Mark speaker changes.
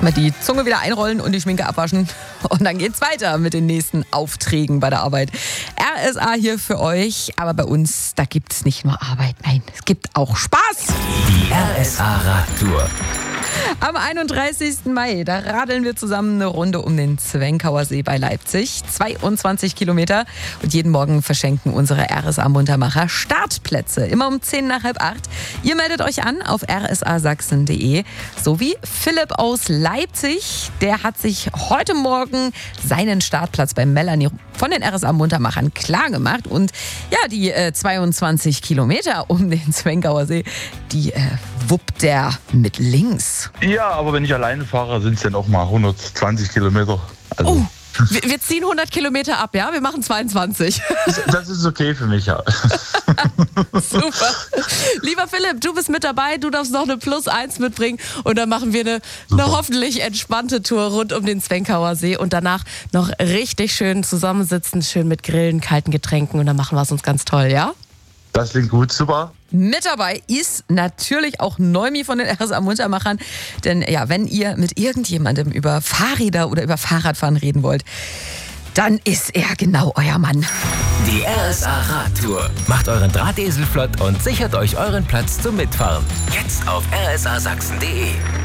Speaker 1: Erstmal die Zunge wieder einrollen und die Schminke abwaschen. Und dann geht's weiter mit den nächsten Aufträgen bei der Arbeit. RSA hier für euch. Aber bei uns, da gibt's nicht nur Arbeit. Nein, es gibt auch Spaß.
Speaker 2: Die RSA-Radtour.
Speaker 1: Am 31. Mai, da radeln wir zusammen eine Runde um den Zwenkauer See bei Leipzig. 22 Kilometer. Und jeden Morgen verschenken unsere RSA-Muntermacher Startplätze. Immer um 10 nach halb 8. Ihr meldet euch an auf rsasachsen.de. So wie Philipp aus Leipzig. Der hat sich heute Morgen seinen Startplatz bei Melanie von den RSA-Muntermachern klar gemacht. Und ja, die 22 Kilometer um den Zwenkauer See, die wuppt der mit links.
Speaker 3: Ja, aber wenn ich alleine fahre, sind es dann auch mal 120 Kilometer. Also,
Speaker 4: Oh, wir ziehen 100 Kilometer ab, ja? Wir machen 22.
Speaker 3: das ist okay für mich, ja.
Speaker 4: Super. Lieber Philipp, du bist mit dabei, du darfst noch eine +1 mitbringen und dann machen wir eine hoffentlich entspannte Tour rund um den Zwenkauer See und danach noch richtig schön zusammensitzen, schön mit Grillen, kalten Getränken und dann machen wir es uns ganz toll, ja?
Speaker 3: Das klingt gut, super.
Speaker 1: Mit dabei ist natürlich auch Neumi von den RSA-Muntermachern. Denn ja, wenn ihr mit irgendjemandem über Fahrräder oder über Fahrradfahren reden wollt, dann ist er genau euer Mann.
Speaker 2: Die RSA-Radtour. Macht euren Drahtesel flott und sichert euch euren Platz zum Mitfahren. Jetzt auf rsasachsen.de.